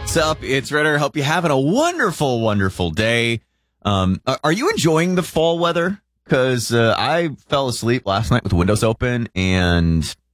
What's up? It's Ritter. Hope you're having a wonderful, wonderful day. Are you enjoying the fall weather? Because I fell asleep last night with the windows open, and